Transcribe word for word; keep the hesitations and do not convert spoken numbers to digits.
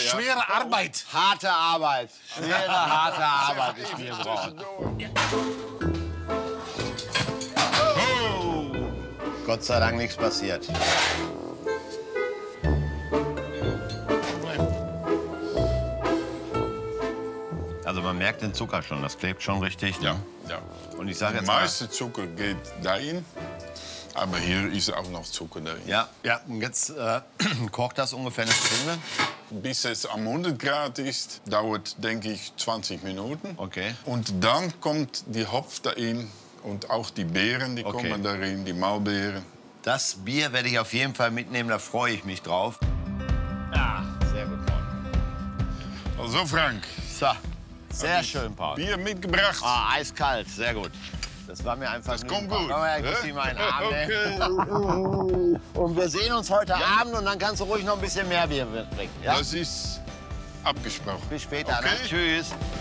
Schwere Arbeit. Harte Arbeit. Schwere, harte Arbeit ist mir braucht. Oh. Gott sei Dank nichts passiert. Also man merkt den Zucker schon, das klebt schon richtig. Ja, ja. Und ich sage jetzt Der mal, meiste Zucker geht dahin, aber hier ist auch noch Zucker darin. ja, ja, und jetzt äh, kocht das ungefähr eine Stunde. Bis es am hundert Grad ist, dauert, denke ich, zwanzig Minuten. Okay. Und dann kommt die Hopf dahin und auch die Beeren, die Okay. kommen darin, die Maulbeeren. Das Bier werde ich auf jeden Fall mitnehmen, da freue ich mich drauf. Ja, sehr gut, Paul. Also Frank, So, sehr schön, Paul. Bier mitgebracht. Ah, eiskalt, sehr gut. Das war mir einfach. Das kommt gut. Ja, ich muss die mal in den Arm nehmen. Und wir sehen uns heute Abend und dann kannst du ruhig noch ein bisschen mehr Bier mitbringen. Ja? Das ist abgesprochen. Bis später. Okay. Ne? Tschüss.